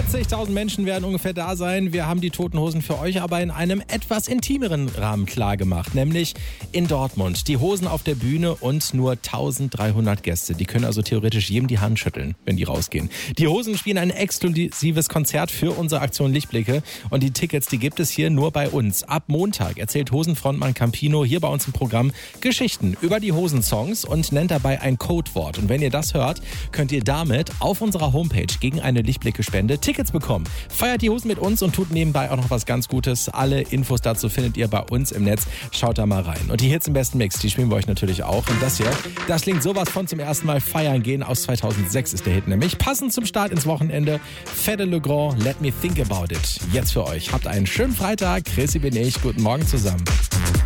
40.000 Menschen werden ungefähr da sein. Wir haben die Toten Hosen für euch aber in einem etwas intimeren Rahmen klargemacht, nämlich in Dortmund. Die Hosen auf der Bühne und nur 1300 Gäste. Die können also theoretisch jedem die Hand schütteln, wenn die rausgehen. Die Hosen spielen ein exklusives Konzert für unsere Aktion Lichtblicke und die Tickets, die gibt es hier nur bei uns. Ab Montag erzählt Hosenfrontmann Campino hier bei uns im Programm Geschichten über die Hosensongs und nennt dabei ein Codewort. Und wenn ihr das hört, könnt ihr damit auf unserer Homepage gegen eine Lichtblicke-Spende Tickets bekommen. Feiert die Hosen mit uns und tut nebenbei auch noch was ganz Gutes. Alle Infos dazu findet ihr bei uns im Netz. Schaut da mal rein. Und die Hits im besten Mix, die spielen wir euch natürlich auch. Und das hier, das klingt sowas von zum ersten Mal feiern gehen. Aus 2006 ist der Hit nämlich. Passend zum Start ins Wochenende. Fede Le Grand, Let Me Think About It. Jetzt für euch. Habt einen schönen Freitag. Chrissy bin ich. Guten Morgen zusammen.